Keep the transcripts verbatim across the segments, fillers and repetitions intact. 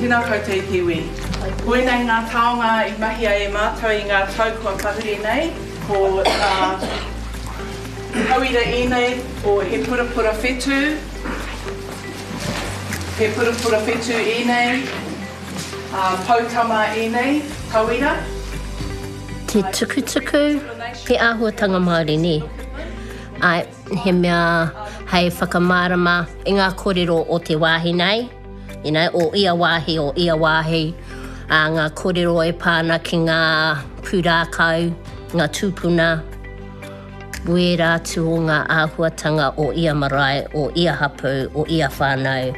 Tēnā koutou i Tiwi. Koe nei ngā taonga i mahi ai e mātou i ngā tau kua whahuri nei, ko uh, hauira i nei o he pura pura whetū, he pura pura whetū i nei, uh, pautama i nei, hauira. Te tukutuku, he āhuatanga Māori ni. Ai, he mea hei whakamārama i ngā kōrero o te wāhi nei, you know, o ia wāhi o ia wāhi, a ngā kōrero e pāna ki ngā pūrākau, ngā tūpuna, wera tu o ngā āhuatanga o ia marae, o ia hapu, o ia whānau.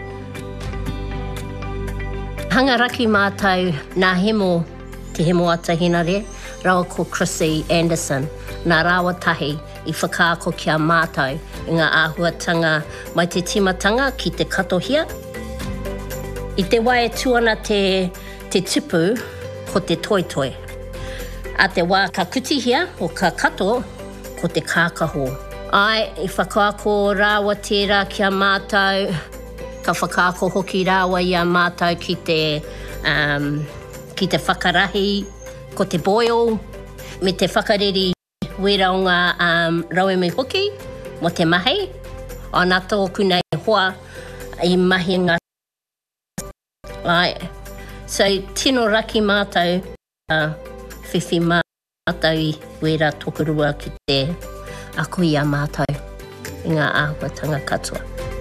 Hangaraki mātou nā hemo, te hemo atahina re, rawa ko Chrissy Anderson, nā rawa tahi i whakaako kia mātou i ngā āhuatanga mai te timatanga ki te katohia. I te wae tuana te, te tipu ko te toitoi. A te wā ka kutihia o ka kato ko te kākaho. Ai, i whakaako rawa tērā kia mātou, ka whakaako hoki rawa i a mātou ki te, um, ki te whakarahi, ko te boil, me te whakareri wera o ngā um, rauemi hoki, mo te mahi, o nā tōku nei hoa i mahi ngā. Ai, so tino raki mātou, uh, whiwhi mātou i wera tokurua ki te ako i a mātou i ngā āhuatanga katoa.